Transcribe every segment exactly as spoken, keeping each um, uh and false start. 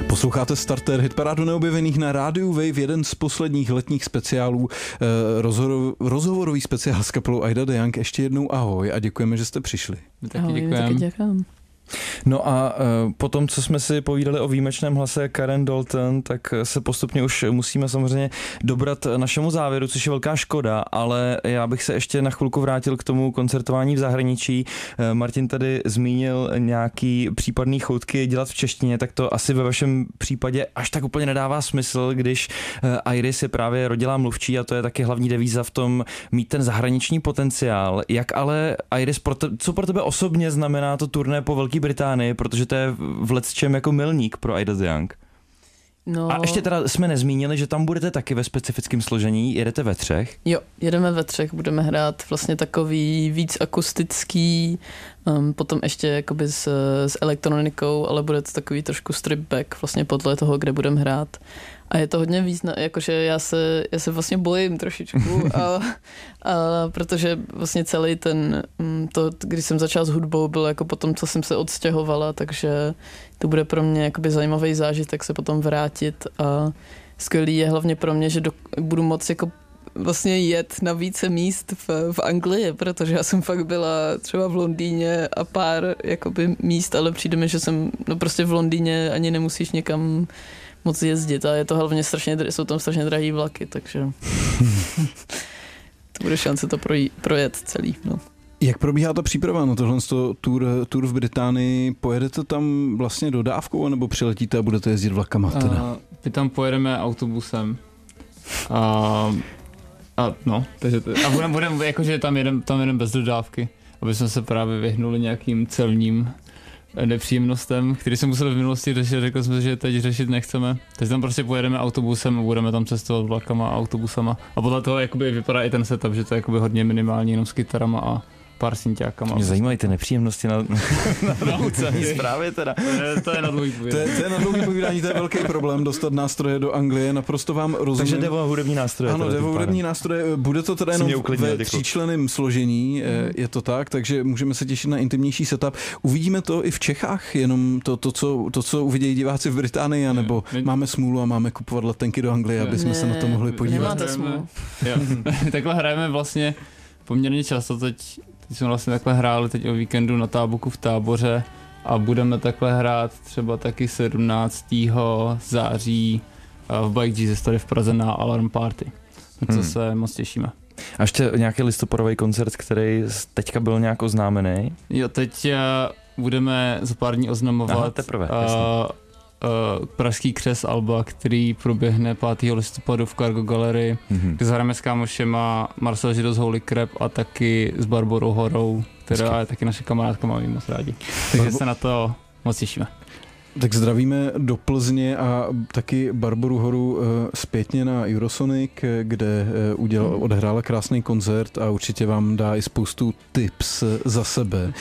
Posloucháte Starter, hitparádu neobjevených na rádiu Wave, jeden z posledních letních speciálů, eh, rozhovor, rozhovorový speciál s kapelou Ida the Young. Ještě jednou ahoj a děkujeme, že jste přišli. Taky děkujeme. Taky děkujeme. No a uh, po tom, co jsme si povídali o výjimečném hlase Karen Dalton, tak se postupně už musíme samozřejmě dobrat našemu závěru, což je velká škoda, ale já bych se ještě na chvilku vrátil k tomu koncertování v zahraničí. Uh, Martin tady zmínil nějaký případný choutky dělat v češtině, tak to asi ve vašem případě až tak úplně nedává smysl, když uh, Iris je právě rodilá mluvčí a to je taky hlavní devíza v tom mít ten zahraniční potenciál. Jak ale Iris, pro te, co pro tebe osobně znamená to turné po Velké Británii, protože to je v lecčem jako milník pro Ida the Young. No. A ještě teda jsme nezmínili, že tam budete taky ve specifickém složení, jedete ve třech. Jo, jedeme ve třech, budeme hrát vlastně takový víc akustický, um, potom ještě jakoby s, s elektronikou, ale bude to takový trošku strip back vlastně podle toho, kde budeme hrát. A je to hodně význam, jakože já se, já se vlastně bojím trošičku, a, a protože vlastně celý ten, to, když jsem začala s hudbou, bylo jako potom, co jsem se odstěhovala, takže to bude pro mě jakoby zajímavý zážitek se potom vrátit a skvělý je hlavně pro mě, že do, budu moct jako vlastně jet na více míst v, v Anglii, protože já jsem fakt byla třeba v Londýně a pár jakoby míst, ale přijde mi, že jsem, no prostě v Londýně ani nemusíš někam moc jezdit a je to hlavně strašně, jsou tam strašně drahý vlaky, takže to bude šance to projít, projet celý. No. Jak probíhá ta příprava na tohle tour, tour v Británii? Pojedete tam vlastně dodávkou nebo přiletíte a budete jezdit vlakama? Teda? Uh, my tam pojedeme autobusem. Uh, a no, takže to, a budeme, budem, jakože tam jedem, tam jedem bez dodávky, aby jsme se právě vyhnuli nějakým celním nepříjemnostem, který jsme museli v minulosti řešit, řekl jsme, že teď řešit nechceme. Takže tam prostě pojedeme autobusem a budeme tam cestovat vlakama a autobusama. A podle toho jakoby vypadá i ten setup, že to je jakoby hodně minimální, jenom s kytarama a pár synťákama. Mě zajímají ty nepříjemnosti na, na naucený zprávě teda. To je, to je na dlouhý povídání. To je, to je na dlouhý povídání, to je velký problém, dostat nástroje do Anglie, naprosto vám rozumím. Takže jde o hudební nástroje. Ano, jde o hudební nástroje, bude to teda jenom ve tříčlenném složení, mm. je to tak, takže můžeme se těšit na intimnější setup. Uvidíme to i v Čechách, jenom to, to, co, to co uvidějí diváci v Británii, anebo my... máme smůlu a máme kupovat letenky do Anglie, aby jsme ne, se na to mohli podívat. Nemáte smůlu. Takhle hrajeme vlastně poměrně často teď. Teď jsme vlastně takhle hráli teď o víkendu na Táboku v Táboře a budeme takhle hrát třeba taky sedmnáctého září v Bike Jesus tady v Praze na Alarm Party. Co hmm. se moc těšíme. A ještě nějaký listopadový koncert, který teďka byl nějak oznámený? Jo, teď budeme za pár dní oznamovat Aha, teprve, uh, Uh, Pražský křes Alba, který proběhne pátého listopadu v Cargo Gallery, mm-hmm. kde zahrajeme s kámošema Marcel Žido z Holy Crap a taky s Barborou Horou, která je taky naše kamarádka, máme moc rádi. Takže Barbo... se na to moc těšíme. Tak zdravíme do Plzně a taky Barboru Horu zpětně na Eurosonic, kde udělal, odehrála krásný koncert a určitě vám dá i spoustu tips za sebe.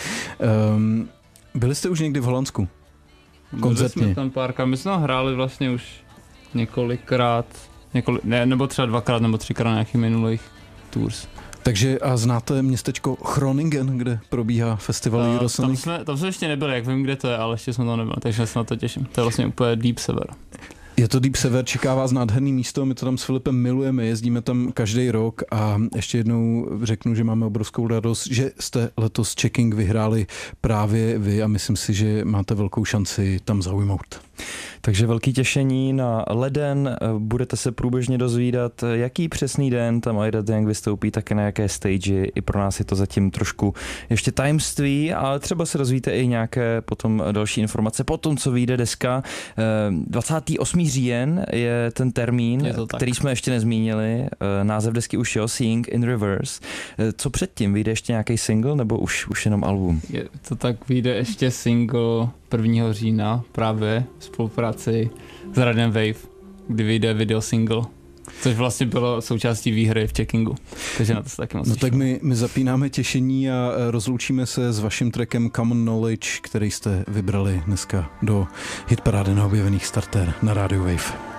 Um, byli jste už někdy v Holandsku? Koncertně. Byli jsme tam párkrát, my jsme tam hráli vlastně už několikrát, několik, ne, nebo třeba dvakrát nebo třikrát na nějakých minulých tours. Takže a znáte městečko Groningen, kde probíhá festival uh, Eurosonic? Tam jsme, tam jsme ještě nebyli, jak vím, kde to je, ale ještě jsme tam nebyli, takže se na to těším. To je vlastně úplně deep sever. Je to Deep Sever, čeká vás nádherný místo, my to tam s Filipem milujeme, jezdíme tam každý rok a ještě jednou řeknu, že máme obrovskou radost, že jste letos Checking vyhráli právě vy a myslím si, že máte velkou šanci tam zaujmout. Takže velký těšení na leden, budete se průběžně dozvídat, jaký přesný den tam Ida the Young vystoupí, také na jaké stage. I pro nás je to zatím trošku ještě tajemství, ale třeba se dozvíte i nějaké potom další informace po tom, co vyjde deska. dvacátého osmého října je ten termín, je který jsme ještě nezmínili. Název desky už je Seeing in Reverse. Co předtím? Vyjde ještě nějaký single nebo už, už jenom album? Je to tak, vyjde ještě single prvního října právě v spolupráci s Radiem Wave, kdy vyjde video single, což vlastně bylo součástí výhry v Checkingu. Takže na to se taky moc No tak my, my zapínáme těšení a rozloučíme se s vaším trackem Common Knowledge, který jste vybrali dneska do hitparády neobjevených Starter na Radio Wave.